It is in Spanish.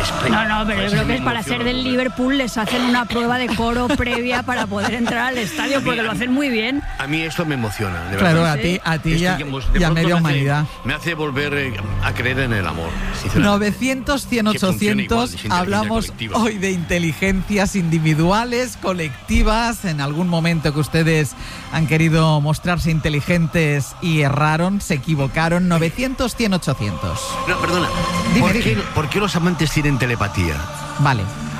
No, pero yo creo que es para ser del Liverpool les hacen una prueba de coro previa para poder entrar al estadio, porque lo hacen muy bien. A mí esto me emociona, de claro, verdad. a ti y a media humanidad. Me hace volver a creer en el amor, 900, 100, 800. Hablamos hoy de inteligencias individuales, colectivas. En algún momento que ustedes han querido mostrarse inteligentes y erraron, se equivocaron. 900, 100, 800. No, perdona. ¿Por qué los amantes tienen telepatía? Vale.